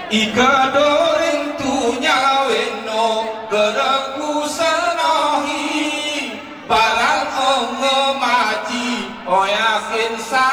ikadoring tunyaweno gereku senohi barang ongo maji o yakin sa